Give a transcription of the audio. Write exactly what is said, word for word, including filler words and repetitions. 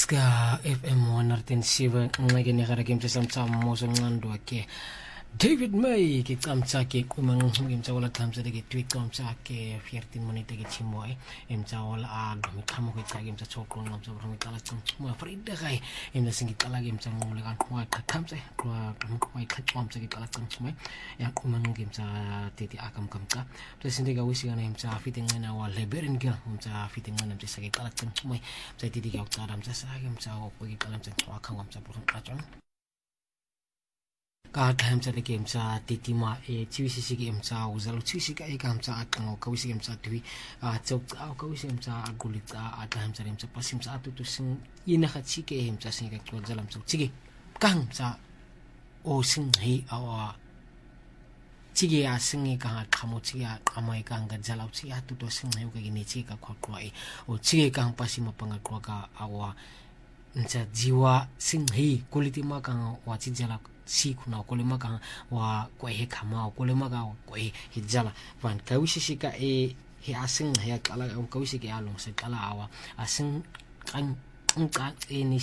Ska F M one oh seven ngeke negara ke mtsa mtsamo mo sonqando ke David May ke tsamtsa ke qhuma ngqhuke mtsa wala tsamtsa ke twicomtsa ke fifteen minute ke chimoy mtsa wala a ngqhamo ke tsake mtsa thoqo ngqamtsa bro ngiqala tsamtsa Friday gae emna singiqala ke mtsa ngqule ka qhwa qhamtsa qhwa qhwa iqhaqomtsa ke qala tsamtsa ya qhuma ngqhuke mtsa thirty akamkamqa bese ndika wisikana mtsa fifteen ngena wa liberin ke mtsa fifteen ngena mtsa ke qala tsamtsa mtsa thirty ke uqala mtsa sake mtsa ke qala mtsa qhwa khangwa mtsa bro nqatshwa ka time tsa ke mtsa titima e twisisi ke mtsa uzalo twisisi ka e ka mtsa aqingo ka wisi ke mtsa twi a tsotsa ka wisi mtsa aqulitsa a time tsa mtsa pasimtsa atutu sing ina ga tshike e mtsa singa qodzela mtsa tshike ka mtsa o singhi awa tshike ya singi ka qhamo tshike ya qama e ka nga dzala tshike atutu singhi o ka ke ne tshike ka qhwa e o tshike ka pasima panga qwa ka awa mtsa jiwa singhi kulitima ka wa tshijala siku na kolema ka wa kwa he khama kolema ka kwa he jala van ka wisishika e he asing he qala ka wisike along se qala awa asing kan nqa e ni